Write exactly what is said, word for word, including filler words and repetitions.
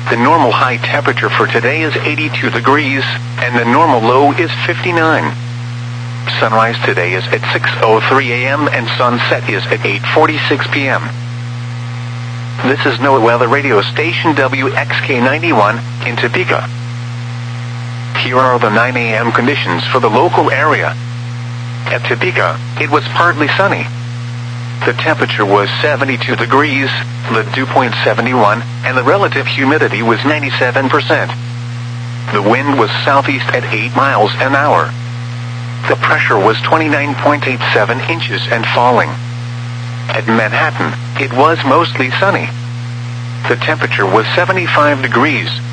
The normal high temperature for today is eighty-two degrees, and the normal low is fifty-nine. Sunrise today is at six oh three a.m. and sunset is at eight forty-six p.m. This is NOAA Weather Radio Station W X K ninety-one in Topeka. Here are the nine a.m. conditions for the local area. At Topeka, it was partly sunny. The temperature was seventy-two degrees, the dew point seventy-one, and the relative humidity was ninety-seven percent. The wind was southeast at eight miles an hour. The pressure was twenty-nine point eight seven inches and falling. At Manhattan, it was mostly sunny. The temperature was seventy-five degrees,